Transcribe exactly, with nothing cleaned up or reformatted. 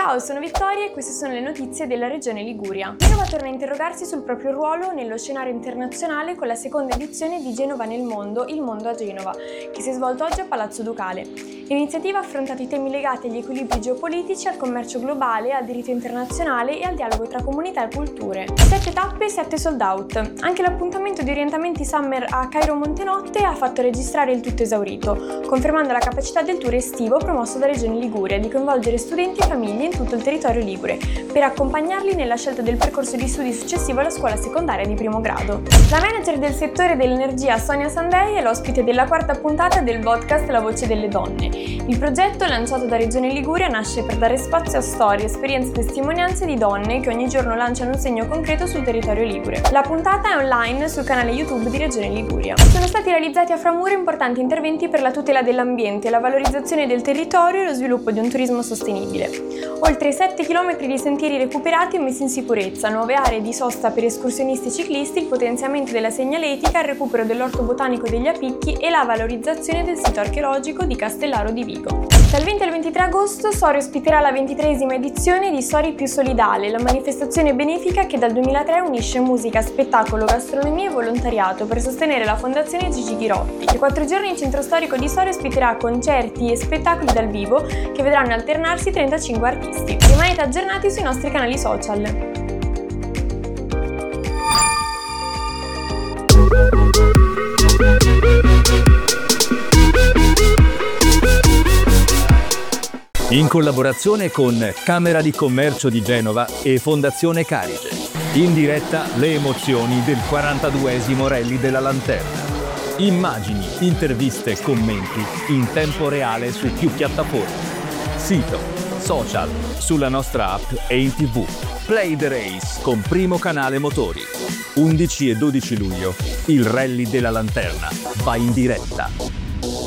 Ciao, sono Vittoria e queste sono le notizie della regione Liguria. Genova torna a interrogarsi sul proprio ruolo nello scenario internazionale con la seconda edizione di Genova nel mondo, Il mondo a Genova, che si è svolto oggi a Palazzo Ducale. L'iniziativa ha affrontato i temi legati agli equilibri geopolitici, al commercio globale, al diritto internazionale e al dialogo tra comunità e culture. Sette tappe e sette sold out. Anche l'appuntamento di orientamenti summer a Cairo Montenotte ha fatto registrare il tutto esaurito, confermando la capacità del tour estivo promosso da Regione Liguria di coinvolgere studenti e famiglie in tutto il territorio ligure, per accompagnarli nella scelta del percorso di studi successivo alla scuola secondaria di primo grado. La manager del settore dell'energia Sonia Sandei è l'ospite della quarta puntata del podcast La Voce delle Donne. Il progetto, lanciato da Regione Liguria, nasce per dare spazio a storie, esperienze e testimonianze di donne che ogni giorno lanciano un segno concreto sul territorio ligure. La puntata è online sul canale YouTube di Regione Liguria. Sono stati realizzati a Framura importanti interventi per la tutela dell'ambiente, la valorizzazione del territorio e lo sviluppo di un turismo sostenibile. Oltre sette chilometri di sentieri recuperati e messi in sicurezza, nuove aree di sosta per escursionisti e ciclisti, il potenziamento della segnaletica, il recupero dell'orto botanico degli Apicchi e la valorizzazione del sito archeologico di Castellaro di Vigo. Dal venti al ventitré agosto Sori ospiterà la ventitreesima edizione di Sori più solidale, la manifestazione benefica che dal duemilatré unisce musica, spettacolo, gastronomia e volontariato per sostenere la Fondazione Gigi Ghirotti. Per quattro giorni il centro storico di Sori ospiterà concerti e spettacoli dal vivo che vedranno alternarsi trentacinque artisti. Rimanete aggiornati sui nostri canali social. In collaborazione con Camera di Commercio di Genova e Fondazione Carige. In diretta le emozioni del quarantaduesimo Rally della Lanterna. Immagini, interviste e commenti in tempo reale su più piattaforme. Sito, social, sulla nostra app e in tv. Play the Race con Primo Canale Motori. undici e dodici luglio il Rally della Lanterna va in diretta.